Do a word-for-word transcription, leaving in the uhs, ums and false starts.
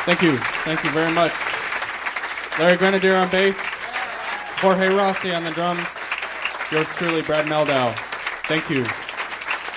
Thank you. Thank you very much. Larry Grenadier on bass, Jorge Rossi on the drums, yours truly, Brad Meldow. Thank you.